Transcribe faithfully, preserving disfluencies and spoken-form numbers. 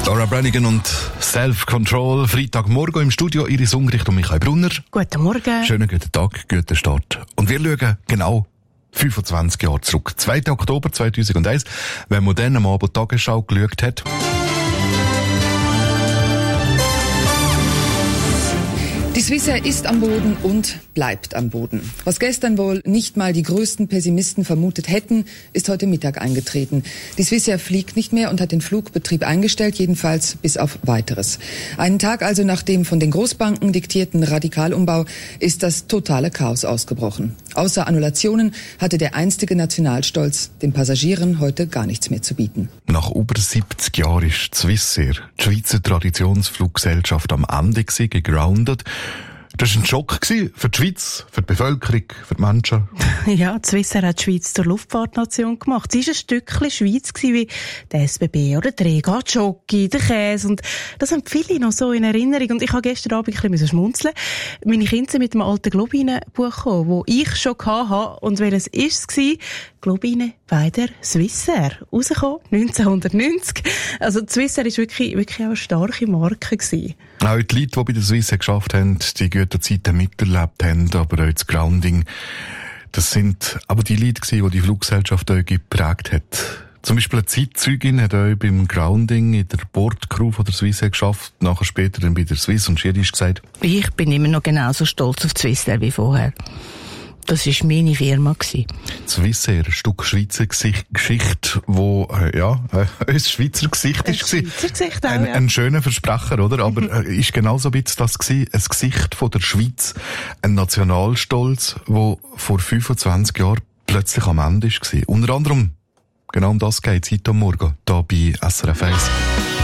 Dora Branigan und Self-Control. Freitagmorgen im Studio, Iris Ungricht und Michael Brunner. Guten Morgen. Schönen guten Tag, guten Start. Und wir schauen genau fünfundzwanzig Jahre zurück. zweiter Oktober zweitausendeins, wenn man dann am Abend Tagesschau geschaut hat. Die Swissair ist am Boden und bleibt am Boden. Was gestern wohl nicht mal die größten Pessimisten vermutet hätten, ist heute Mittag eingetreten. Die Swissair fliegt nicht mehr und hat den Flugbetrieb eingestellt, jedenfalls bis auf Weiteres. Einen Tag also nach dem von den Großbanken diktierten Radikalumbau ist das totale Chaos ausgebrochen. Außer Annulationen hatte der einstige Nationalstolz den Passagieren heute gar nichts mehr zu bieten. Nach über siebzig Jahren ist die Swissair, die Schweizer Traditionsfluggesellschaft, am Ende gewesen, gegroundet. Das war ein Schock für die Schweiz, für die Bevölkerung, für die Menschen. Ja, die Swissair hat die Schweiz zur Luftfahrtnation gemacht. Sie war ein Stückchen Schweiz wie der S B B oder der Rega, die Jockey, der Käse. Und das haben viele noch so in Erinnerung. Und ich habe gestern Abend ein bisschen schmunzeln. Meine Kinder sind mit dem alten Globine-Buch gekommen, das ich schon hatte. Und welches war es? Globine bei der Swissair. Rausgekommen, neunzehnhundertneunzig. Also die Swissair war wirklich, wirklich auch eine starke Marke gewesen. Auch die Leute, die bei der Swissair geschafft haben, die gute Zeiten miterlebt haben, aber auch das Grounding, das sind aber die Leute gewesen, die die Fluggesellschaft auch geprägt hat. Zum Beispiel eine Zeitzeugin hat auch beim Grounding in der Bordcrew von der Swissair geschafft, nachher später dann bei der Swiss und Schirisch gesagt: Ich bin immer noch genauso stolz auf die Swissair wie vorher. Das war meine Firma. Die Swissair, ein Stück Schweizer Geschichte, wo, äh, ja, äh, ein Schweizer Gesicht ein ist. Schweizer Gesicht auch, ein, ja. ein schöner Versprecher, oder? Aber äh, ist genauso ein bisschen das gewesen, ein Gesicht von der Schweiz, ein Nationalstolz, wo vor fünfundzwanzig Jahren plötzlich am Ende war. Unter anderem, genau um das geht es heute am Morgen, hier bei S R F eins.